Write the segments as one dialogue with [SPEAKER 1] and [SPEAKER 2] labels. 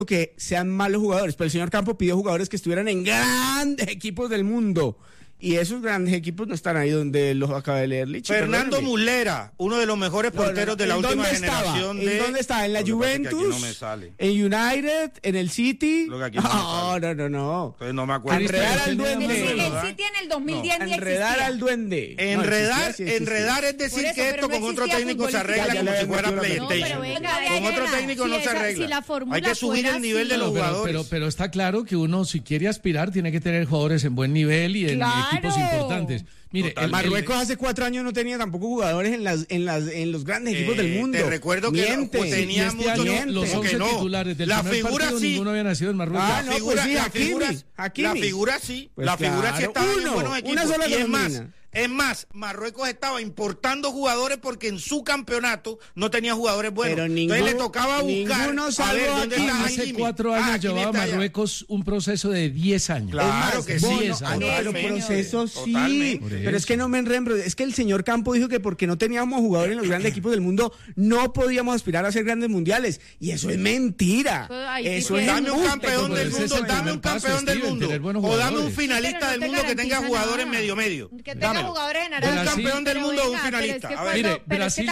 [SPEAKER 1] que sean malos jugadores, pero el señor Campo pidió jugadores que estuvieran en grandes equipos del mundo. Y esos grandes equipos no están ahí donde los acaba de leer Lichi.
[SPEAKER 2] Fernando Muslera, uno de los mejores porteros de la última generación.
[SPEAKER 1] ¿En dónde está? ¿En la Juventus?
[SPEAKER 2] No me sale.
[SPEAKER 1] ¿En United? ¿En el City?
[SPEAKER 2] No.
[SPEAKER 1] Entonces
[SPEAKER 2] no me acuerdo.
[SPEAKER 1] Enredar al duende.
[SPEAKER 3] El City en el 2010 ni
[SPEAKER 1] Enredar
[SPEAKER 3] existía.
[SPEAKER 1] al duende.
[SPEAKER 2] Enredar es decir que esto con otro técnico se arregla como si fuera PlayStation. Con otro técnico no se arregla. Hay que subir el nivel de los jugadores.
[SPEAKER 4] Pero está claro que uno, si quiere aspirar, tiene que tener jugadores en buen nivel y en equipos importantes. Mire,
[SPEAKER 1] Marruecos hace 4 años no tenía tampoco jugadores en los grandes equipos del mundo.
[SPEAKER 2] Te recuerdo que tenía muchos
[SPEAKER 4] los 11 titulares del primer partido, ninguno había nacido en Marruecos.
[SPEAKER 2] La figura sí estaba en buenos equipos. Es más, Marruecos estaba importando jugadores porque en su campeonato no tenía jugadores buenos.
[SPEAKER 1] Pero
[SPEAKER 2] entonces le tocaba buscar a ver dónde está
[SPEAKER 4] Hace 4 años llevaba Marruecos un proceso de 10 años.
[SPEAKER 2] Claro que sí.
[SPEAKER 4] 10 años.
[SPEAKER 1] Los procesos sí. Pero es que no me enrembro. Es que el señor Campo dijo que porque no teníamos jugadores en los grandes equipos del mundo, no podíamos aspirar a ser grandes mundiales. Y eso es mentira. Eso es
[SPEAKER 2] dame un campeón del mundo, dame un campeón del mundo. O dame un finalista del mundo que tenga jugadores medio.
[SPEAKER 3] Jugadores en Arabia.
[SPEAKER 2] Un campeón del mundo o un finalista.
[SPEAKER 4] Mire, Brasil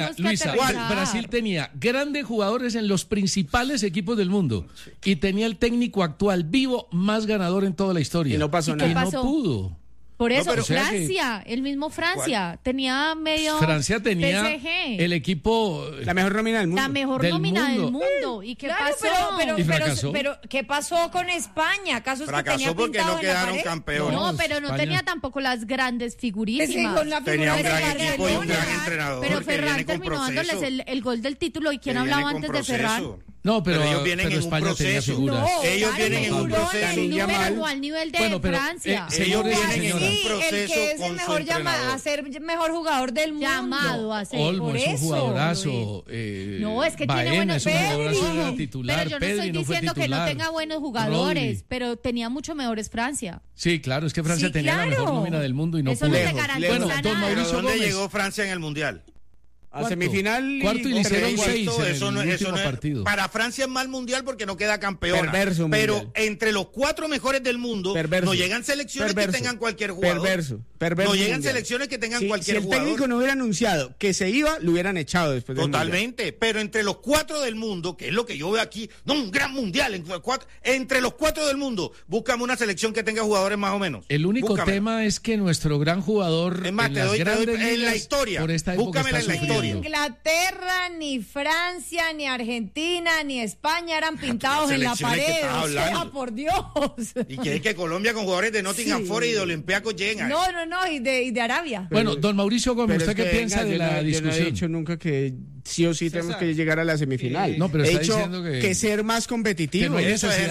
[SPEAKER 4] tenía grandes jugadores en los principales equipos del mundo y tenía el técnico actual vivo más ganador en toda la historia.
[SPEAKER 1] Y no pasó nada.
[SPEAKER 4] Y no pudo.
[SPEAKER 3] Por eso, Francia, el mismo Francia, tenía medio
[SPEAKER 4] Francia tenía
[SPEAKER 3] PSG.
[SPEAKER 4] El equipo...
[SPEAKER 1] La mejor nómina del mundo.
[SPEAKER 3] La mejor nómina del mundo. ¿Y qué pasó?
[SPEAKER 5] Pero, ¿qué pasó con España? ¿Acaso es
[SPEAKER 2] fracasó
[SPEAKER 5] que tenía
[SPEAKER 2] porque
[SPEAKER 5] pintado
[SPEAKER 2] no quedaron campeones?
[SPEAKER 3] No, pero no
[SPEAKER 4] España
[SPEAKER 3] tenía tampoco las grandes figurísimas.
[SPEAKER 2] Tenía un gran equipo y un gran entrenador.
[SPEAKER 3] Pero Ferran terminó dándoles el gol del título. ¿Y quién hablaba antes de Ferran?
[SPEAKER 4] No, pero
[SPEAKER 2] ellos vienen en
[SPEAKER 4] España
[SPEAKER 2] un
[SPEAKER 4] tenía
[SPEAKER 2] proceso.
[SPEAKER 4] figuras.
[SPEAKER 2] Ellos vienen en un proceso.
[SPEAKER 3] Pero al nivel de Francia.
[SPEAKER 2] Ellos vienen en un proceso
[SPEAKER 5] el que es el mejor a ser mejor jugador del mundo.
[SPEAKER 3] Llamado a ser.
[SPEAKER 4] Olmo es un jugadorazo.
[SPEAKER 3] No, es que tiene buenos
[SPEAKER 4] titular.
[SPEAKER 3] Pero yo no estoy diciendo que no tenga buenos jugadores, pero tenía mucho mejores Francia.
[SPEAKER 4] Sí, claro, es que Francia tenía la mejor nómina del mundo y no pudo.
[SPEAKER 3] Eso no te garantiza nada.
[SPEAKER 2] ¿Pero dónde llegó Francia en el Mundial?
[SPEAKER 1] A semifinal
[SPEAKER 4] cuarto y le hicieron 6
[SPEAKER 2] eso no es para Francia es mal mundial porque no queda campeona. Pero entre los 4 mejores del mundo no llegan selecciones que tengan cualquier jugador. No llegan selecciones que tengan cualquier jugador.
[SPEAKER 1] Si el técnico no hubiera anunciado que se iba, lo hubieran echado después.
[SPEAKER 2] Totalmente, pero entre los 4 del mundo, que es lo que yo veo aquí, no un gran mundial, entre los 4 del mundo, búscame una selección que tenga jugadores más o menos.
[SPEAKER 4] El único tema es que nuestro gran jugador
[SPEAKER 2] es más,
[SPEAKER 4] en las grandes ligas,
[SPEAKER 2] en la historia,
[SPEAKER 4] por esta época
[SPEAKER 2] búscamela en la historia.
[SPEAKER 5] Inglaterra, ni Francia, ni Argentina, ni España eran pintados en la pared. O sea, por Dios.
[SPEAKER 2] Y que Colombia con jugadores de Nottingham Forest y de Olympiacos llegan.
[SPEAKER 5] No, y de Arabia.
[SPEAKER 4] Bueno, don Mauricio Gómez, ¿usted qué piensa de la discusión?
[SPEAKER 1] Yo no he dicho nunca que sí o sí tenemos que llegar a la semifinal.
[SPEAKER 4] No, pero
[SPEAKER 1] he
[SPEAKER 4] está
[SPEAKER 1] dicho
[SPEAKER 4] diciendo que
[SPEAKER 1] ser más competitivo.
[SPEAKER 2] Eso es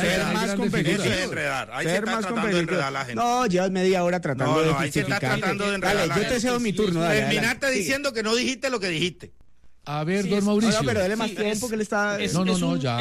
[SPEAKER 1] enredar.
[SPEAKER 2] Ahí se está tratando de enredar a la gente.
[SPEAKER 1] No, llevas media hora tratando de
[SPEAKER 2] ahí se está tratando de enredar.
[SPEAKER 1] Dale, yo te cedo mi turno.
[SPEAKER 2] Terminaste diciendo que no dijiste lo que dijiste.
[SPEAKER 4] A ver, don Mauricio.
[SPEAKER 1] No, pero dele más tiempo que le está...
[SPEAKER 4] Ya.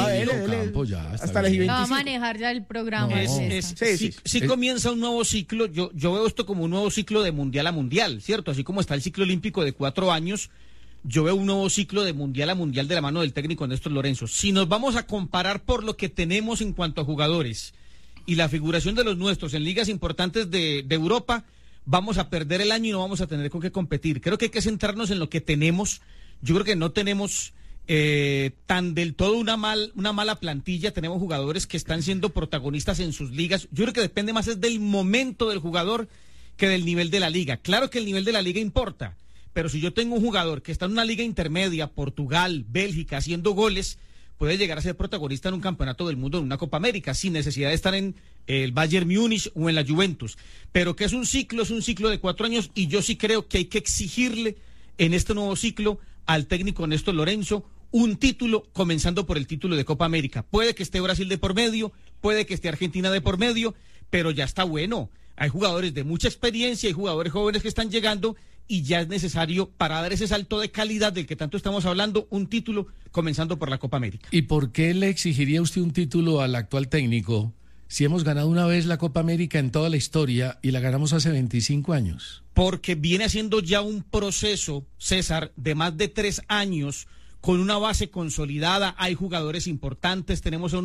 [SPEAKER 1] Hasta las 25.
[SPEAKER 3] Va a manejar ya el programa.
[SPEAKER 6] Sí, comienza un nuevo ciclo. Yo veo esto como un nuevo ciclo de mundial a mundial, ¿cierto? Así como está el ciclo olímpico de 4 años, yo veo un nuevo ciclo de mundial a mundial de la mano del técnico Néstor Lorenzo. Si nos vamos a comparar por lo que tenemos en cuanto a jugadores y la figuración de los nuestros en ligas importantes de Europa, vamos a perder el año y no vamos a tener con qué competir. Creo que hay que centrarnos en lo que tenemos. Yo creo que no tenemos tan del todo una mala plantilla. Tenemos jugadores que están siendo protagonistas en sus ligas. Yo creo que depende más es del momento del jugador que del nivel de la liga. Claro que el nivel de la liga importa, pero si yo tengo un jugador que está en una liga intermedia, Portugal, Bélgica, haciendo goles, puede llegar a ser protagonista en un campeonato del mundo, en una Copa América, sin necesidad de estar en el Bayern Múnich o en la Juventus. Pero que es un ciclo de 4 años y yo sí creo que hay que exigirle en este nuevo ciclo al técnico Néstor Lorenzo un título, comenzando por el título de Copa América. Puede que esté Brasil de por medio, puede que esté Argentina de por medio, pero ya está bueno. Hay jugadores de mucha experiencia, hay jugadores jóvenes que están llegando y ya es necesario, para dar ese salto de calidad del que tanto estamos hablando, un título comenzando por la Copa América.
[SPEAKER 4] ¿Y por qué le exigiría usted un título al actual técnico si hemos ganado una vez la Copa América en toda la historia y la ganamos hace 25 años?
[SPEAKER 6] Porque viene haciendo ya un proceso, César, de más de 3 años con una base consolidada, hay jugadores importantes, tenemos a